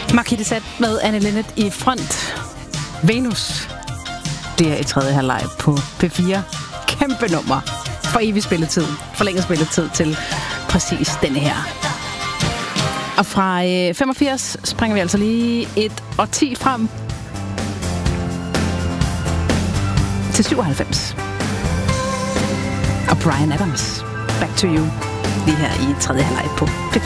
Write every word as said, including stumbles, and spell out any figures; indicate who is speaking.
Speaker 1: Marquis med Anne Linnet i front. Venus. Det er i tredje halvleg på P fire. Kæmpe nummer for evig spilletid. Forlænget spilletid til præcis denne her. Og fra øh, femogfirs springer vi altså lige et og ti frem til syvoghalvfems. Og Bryan Adams, Back to You, lige her i tredje halvleg på P fire.